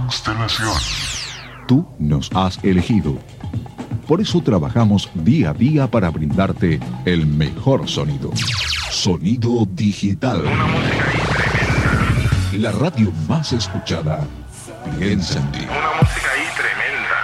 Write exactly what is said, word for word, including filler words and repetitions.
constelación. Tú nos has elegido. Por eso trabajamos día a día para brindarte el mejor sonido. Sonido digital. Una música ahí tremenda. La radio más escuchada. Piensa en ti. Una música ahí tremenda.